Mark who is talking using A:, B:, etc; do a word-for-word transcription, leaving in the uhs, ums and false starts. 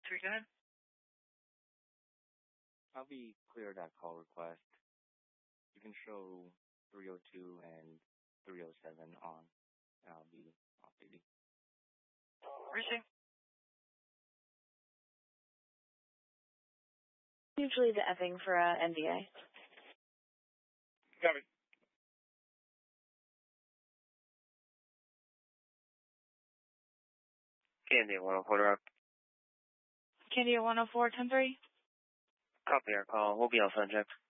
A: Three, go ahead.
B: I'll be clear that call request. You can show three oh two and three oh seven on, and I'll be off duty.
A: Receive.
C: Usually the effing for uh, N B A.
A: Copy.
D: Candy, one oh four Rock.
C: Candy at one oh four, ten three.
D: Copy our call. We'll be on phone check.